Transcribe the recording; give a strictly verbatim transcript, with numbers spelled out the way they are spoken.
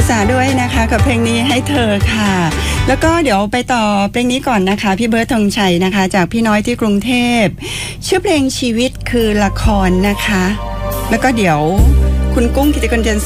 ษาด้วยนะคะกับเพลงนี้ให้เธอค่ะแล้วก็เดี๋ยวไปต่อเพลงนี้ก่อนนะคะพี่เบิร์ดธงชัยนะคะจากพี่น้อยที่กรุงเทพชื่อเพลงชีวิตคือละครนะคะแล้วก็เดี๋ยวคุณกุ้งกิติกุลเจน